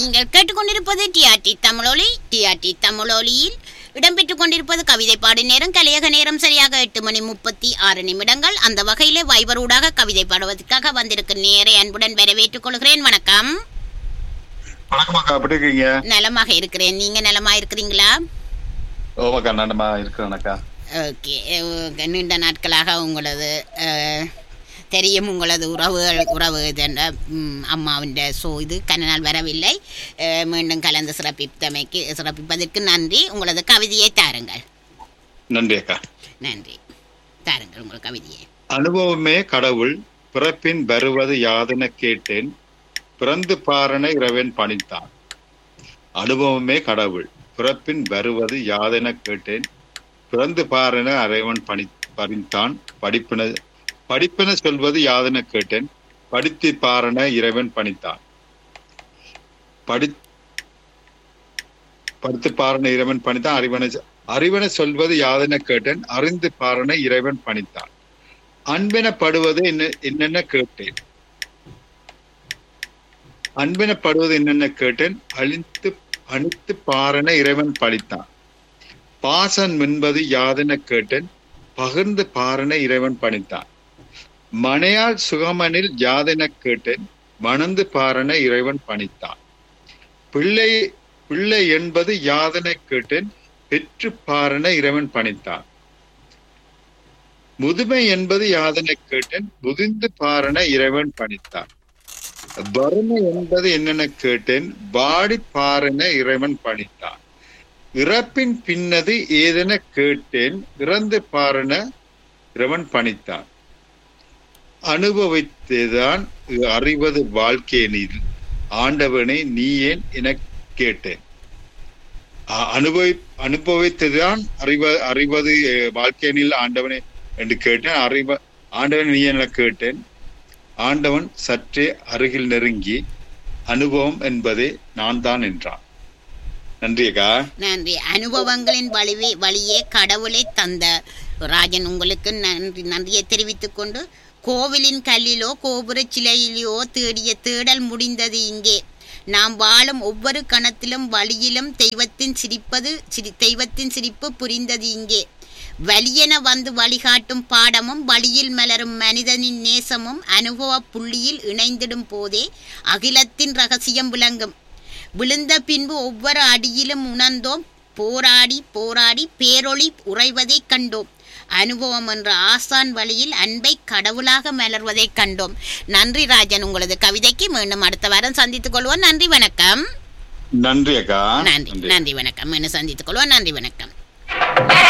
நீங்கள் கேட்டுக்கொண்டிருப்பது டிஆர்டி தமிழொலி. டிஆர்டி தமிழொலியில் இடம்பெற்றுக் கொண்டிருப்பது கவிதை பாடும் நேரம். கலையக நேரம் சரியாக 8:36. அந்த வகையிலே வைபரூடாக கவிதை பாடுவதற்காக வந்திருக்கும் நேரை அன்புடன் வரவேற்றுக் கொள்கிறேன். வணக்கம். வணக்கம்க்கா, எப்படி இருக்கீங்க? நலமாக இருக்கிறேன். நீங்க நலமா இருக்கிறீங்களா? ஓமாக்கா, நலமா இருக்கிறேன்க்கா. ஓகே. நீண்ட நாட்களாக உங்களது தெரியும், உங்களது உறவு அம்மாவின் இது கண்ணனால் வரவில்லை. மீண்டும் கலந்து சிறப்பிப்பதற்கு நன்றி. உங்களது கவிதையை தாருங்கள். நன்றி அக்கா. நன்றி. தாருங்கள் உங்கள் கவிதையை. அனுபவமே கடவுள், பிறப்பின் வருவது யாதென கேட்டேன், பிறந்து பாரன இறைவன் பணித்தான். அனுபவமே கடவுள், பிறப்பின் வருவது யாதென கேட்டேன், பிறந்து பாரன இறைவன் பணித்தான். படிப்பென சொல்வது யாதென கேட்டேன், படித்து பாரன இறைவன் பணித்தான். படித்து பாரன இறைவன் பணித்தான். அறிவன சொல்வது யாதென கேட்டேன், அறிந்து பாரன இறைவன் பணித்தான். அன்பெனப்படுவது என்னென்ன கேட்டேன், அன்பெனப்படுவது என்னென்ன கேட்டேன், அணித்து பாரன இறைவன் பணித்தான். பாசன் என்பது யாதென கேட்டேன், பகிர்ந்து பாரன இறைவன் பணித்தான். மனையால் சுகமனில் யாதென கேட்டேன், மணந்து பாரன இறைவன் பணித்தான். பிள்ளை என்பது யாதென கேட்டேன், பெற்று பாரன இறைவன் பணித்தான். முதுமை என்பது யாதென கேட்டேன், முதிர்ந்து பாரன இறைவன் பணித்தான். வறுமை என்பது என்னென்ன கேட்டேன், வாடி பாரன இறைவன் பணித்தான். இறப்பின் பின்னது ஏதென கேட்டேன், இறந்து பாரன இறைவன் பணித்தான். அனுபவித்துதான் அறிவது வாழ்க்கையினில், ஆண்டவனை நீ ஏன் என கேட்டேன். அனுபவித்துதான் அறிவது வாழ்க்கையினில் ஆண்டவனை என்று கேட்டேன். ஆண்டவன் நீ என கேட்டேன். ஆண்டவன் சற்றே அருகில் நெருங்கி, அனுபவம் என்பதே நான் தான் என்றான். நன்றி அக்கா. நன்றி. அனுபவங்களின் வழியே கடவுளை தந்த ராஜன் உங்களுக்கு நன்றியை தெரிவித்துக் கொண்டு, கோவிலின் கல்லிலோ கோபுர சிலையிலோ தேடிய தேடல் முடிந்தது இங்கே. நாம் வாழும் ஒவ்வொரு கணத்திலும் வழியிலும் தெய்வத்தின் சிரிப்பு புரிந்தது இங்கே. வலியென வந்து வழிகாட்டும் பாடமும் வழியில் மலரும் மனிதனின் நேசமும் அனுபவ புள்ளியில் இணைந்திடும் போதே அகிலத்தின் ரகசியம் விளங்கும். விழுந்த பின்பு ஒவ்வொரு அடியிலும் உணர்ந்தோம், போராடி போராடி பேரொளி உறைவதை கண்டோம். அனுபவம் என்ற ஆசான் வழியில் அன்பை கடவுளாக மலர்வதை கண்டோம். நன்றி ராஜன், உங்களது கவிதைக்கு மீண்டும் அடுத்த வாரம் சந்தித்துக் கொள்வோம். நன்றி, வணக்கம். நன்றி அக்கா. நன்றி வணக்கம். மீண்டும் சந்தித்துக் கொள்வோம். நன்றி, வணக்கம்.